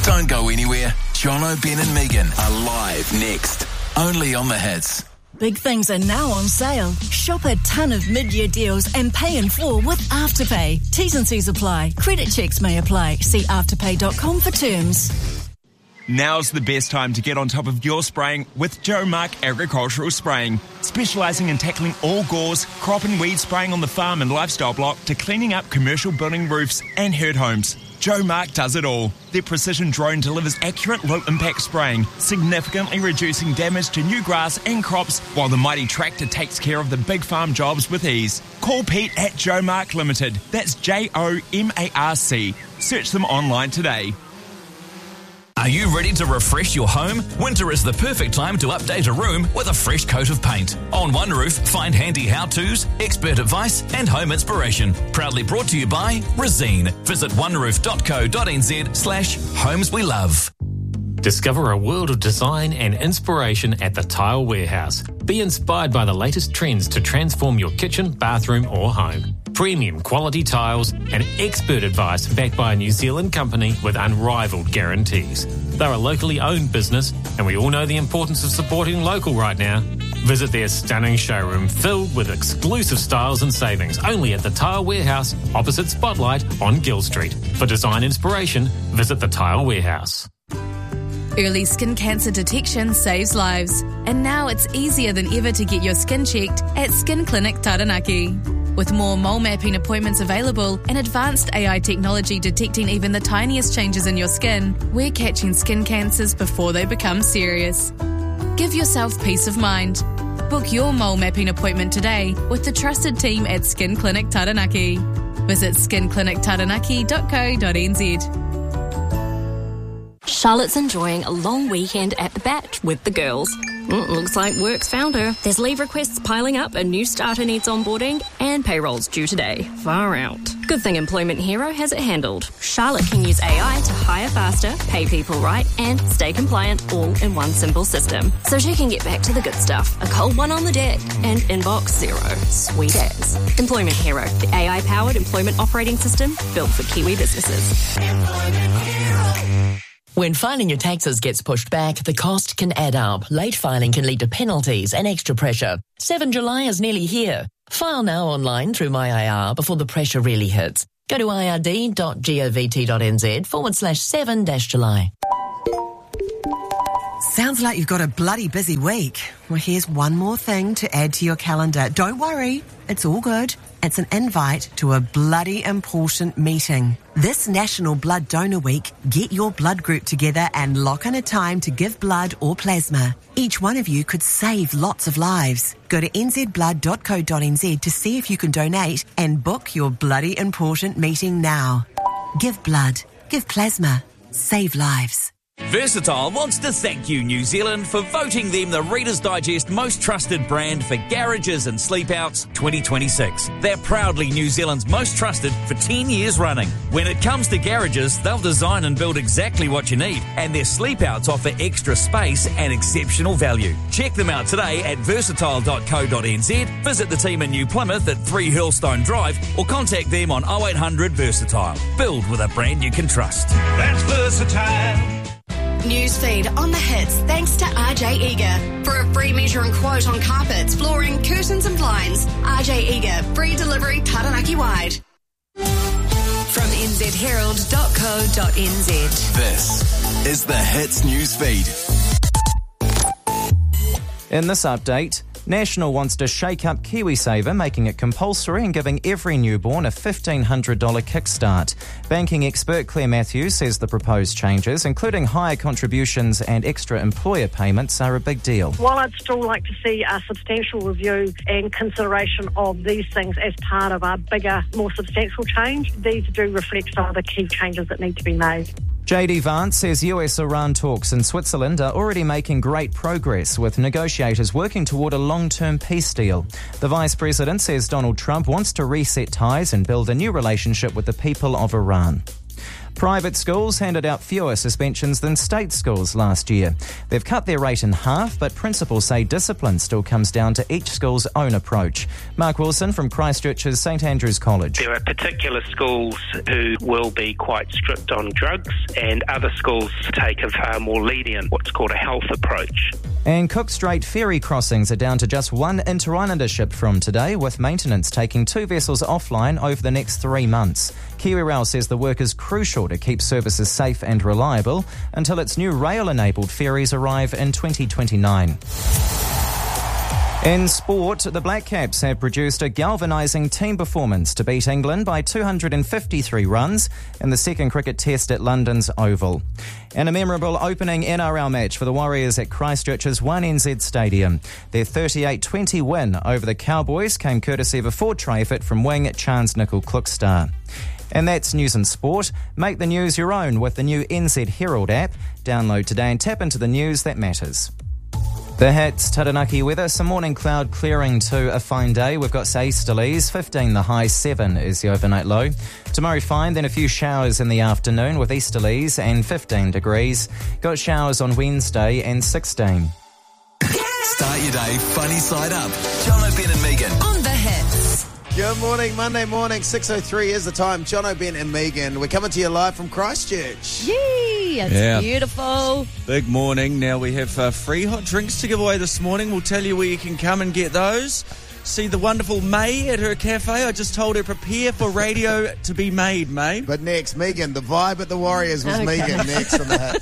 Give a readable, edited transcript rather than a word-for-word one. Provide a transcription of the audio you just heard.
Don't go anywhere. Jono, Ben and Megan are live next. Only on the Hits. Big things are now on sale. Shop a ton of mid-year deals and pay in full with Afterpay. T's and C's apply. Credit checks may apply. See afterpay.com for terms. Now's the best time to get on top of your spraying with Joe Mark Agricultural Spraying. Specialising in tackling all gauze, crop and weed spraying on the farm and lifestyle block to cleaning up commercial building roofs and herd homes. Joe Mark does it all. Their precision drone delivers accurate low-impact spraying, significantly reducing damage to new grass and crops, while the mighty tractor takes care of the big farm jobs with ease. Call Pete at Joe Mark Limited. That's JOMARC. Search them online today. Are you ready to refresh your home? Winter is the perfect time to update a room with a fresh coat of paint. On One Roof, find handy how-tos, expert advice and home inspiration. Proudly brought to you by Resene. Visit oneroof.co.nz/homes we love. Discover a world of design and inspiration at the Tile Warehouse. Be inspired by the latest trends to transform your kitchen, bathroom or home. Premium quality tiles and expert advice backed by a New Zealand company with unrivaled guarantees. They're a locally owned business and we all know the importance of supporting local right now. Visit their stunning showroom filled with exclusive styles and savings only at the Tile Warehouse opposite Spotlight on Gill Street. For design inspiration, visit the Tile Warehouse. Early skin cancer detection saves lives. And now it's easier than ever to get your skin checked at Skin Clinic Taranaki. With more mole mapping appointments available and advanced AI technology detecting even the tiniest changes in your skin, we're catching skin cancers before they become serious. Give yourself peace of mind. Book your mole mapping appointment today with the trusted team at Skin Clinic Taranaki. Visit skinclinictaranaki.co.nz. Charlotte's enjoying a long weekend at the Bat with the girls. Looks like work's found her. There's leave requests piling up, a new starter needs onboarding, and payroll's due today. Far out. Good thing Employment Hero has it handled. Charlotte can use AI to hire faster, pay people right, and stay compliant all in one simple system. So she can get back to the good stuff. A cold one on the deck and inbox zero. Sweet as. Employment Hero, the AI-powered employment operating system built for Kiwi businesses. Employment Hero. When filing your taxes gets pushed back, the cost can add up. Late filing can lead to penalties and extra pressure. 7 July is nearly here. File now online through MyIR before the pressure really hits. Go to ird.govt.nz/7-July. Sounds like you've got a bloody busy week. Well, here's one more thing to add to your calendar. Don't worry, it's all good. It's an invite to a bloody important meeting. This National Blood Donor Week, get your blood group together and lock in a time to give blood or plasma. Each one of you could save lots of lives. Go to nzblood.co.nz to see if you can donate and book your bloody important meeting now. Give blood, give plasma, save lives. Versatile wants to thank you, New Zealand, for voting them the Reader's Digest most trusted brand for garages and sleepouts 2026. They're proudly New Zealand's most trusted for 10 years running. When it comes to garages, they'll design and build exactly what you need, and their sleepouts offer extra space and exceptional value. Check them out today at versatile.co.nz, visit the team in New Plymouth at 3 Hurlstone Drive, or contact them on 0800 Versatile. Build with a brand you can trust. That's Versatile. Newsfeed on the Hits thanks to RJ Eager. For a free measure and quote on carpets, flooring, curtains and blinds, RJ Eager, free delivery Taranaki wide. From nzherald.co.nz. This is the Hits Newsfeed. In this update, National wants to shake up KiwiSaver, making it compulsory and giving every newborn a $1,500 kickstart. Banking expert Claire Matthews says the proposed changes, including higher contributions and extra employer payments, are a big deal. While I'd still like to see a substantial review and consideration of these things as part of a bigger, more substantial change, these do reflect some of the key changes that need to be made. JD Vance says US-Iran talks in Switzerland are already making great progress, with negotiators working toward a long-term peace deal. The Vice President says Donald Trump wants to reset ties and build a new relationship with the people of Iran. Private schools handed out fewer suspensions than state schools last year. They've cut their rate in half, but principals say discipline still comes down to each school's own approach. Mark Wilson from Christchurch's St Andrews College. There are particular schools who will be quite strict on drugs, and other schools take a far more lenient, what's called a health approach. And Cook Strait ferry crossings are down to just one Inter-Islander ship from today, with maintenance taking 2 vessels offline over the next 3 months. KiwiRail says the work is crucial to keep services safe and reliable until its new rail-enabled ferries arrive in 2029. In sport, the Black Caps have produced a galvanising team performance to beat England by 253 runs in the second cricket test at London's Oval. And a memorable opening NRL match for the Warriors at Christchurch's 1NZ Stadium. Their 38-20 win over the Cowboys came courtesy of a Ford tray fit from wing Chance Nickel-Klukstar. And that's news and sport. Make the news your own with the new NZ Herald app. Download today and tap into the news that matters. The Hits, Taranaki weather, some morning cloud clearing to a fine day. We've got easterlies, 15 the high, 7 is the overnight low. Tomorrow fine, then a few showers in the afternoon with easterlies and 15 degrees. Got showers on Wednesday and 16. Start your day funny side up. John O'Ben and Megan. On the Hits. Good morning, Monday morning, 6:03 is the time. John O'Ben and Megan, we're coming to you live from Christchurch. Yay, it's beautiful. Big morning. Now we have free hot drinks to give away this morning. We'll tell you where you can come and get those. See the wonderful May at her cafe. I just told her, prepare for radio to be made, May. But next, Megan, the vibe at the Warriors was Megan next on the Hit.